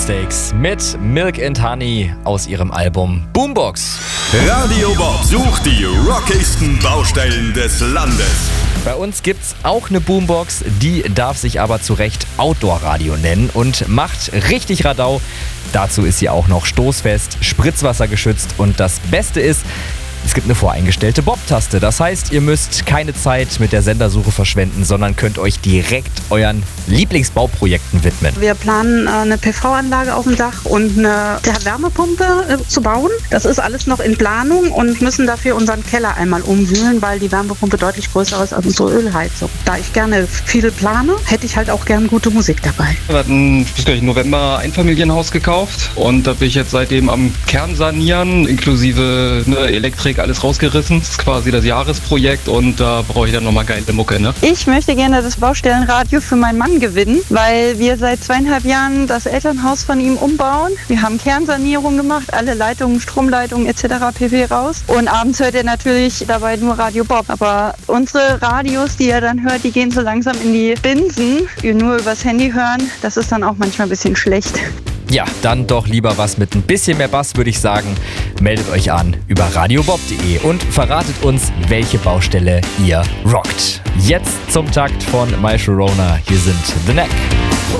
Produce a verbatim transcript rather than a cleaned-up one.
Beatsteaks mit Milk and Honey aus ihrem Album Boombox. Radio Bob sucht die rockigsten Baustellen des Landes. Bei uns gibt's auch eine Boombox, die darf sich aber zu Recht Outdoor-Radio nennen und macht richtig Radau. Dazu ist sie auch noch stoßfest, spritzwassergeschützt und das Beste ist, es gibt eine voreingestellte Bob-Taste. Das heißt, ihr müsst keine Zeit mit der Sendersuche verschwenden, sondern könnt euch direkt euren Lieblingsbauprojekten widmen. Wir planen eine P V-Anlage auf dem Dach und eine Wärmepumpe zu bauen. Das ist alles noch in Planung und müssen dafür unseren Keller einmal umwühlen, weil die Wärmepumpe deutlich größer ist als unsere Ölheizung. Da ich gerne viel plane, hätte ich halt auch gern gute Musik dabei. Wir hatten im November ein Einfamilienhaus gekauft und da bin ich jetzt seitdem am Kern sanieren, inklusive ne, Elektrik, alles rausgerissen. Das ist quasi das Jahresprojekt und da brauche ich dann nochmal geile Mucke. Ne? Ich möchte gerne das Baustellenradio für meinen Mann gewinnen, weil wir seit zweieinhalb Jahren das Elternhaus von ihm umbauen. Wir haben Kernsanierung gemacht, alle Leitungen, Stromleitungen et cetera pp. Raus. Und abends hört er natürlich dabei nur Radio Bob. Aber unsere Radios, die er dann hört, die gehen so langsam in die Binsen. Wir nur übers Handy hören, das ist dann auch manchmal ein bisschen schlecht. Ja, dann doch lieber was mit ein bisschen mehr Bass, würde ich sagen. Meldet euch an über radiobob punkt de und verratet uns, welche Baustelle ihr rockt. Jetzt zum Takt von My Sharona. Hier sind The Neck.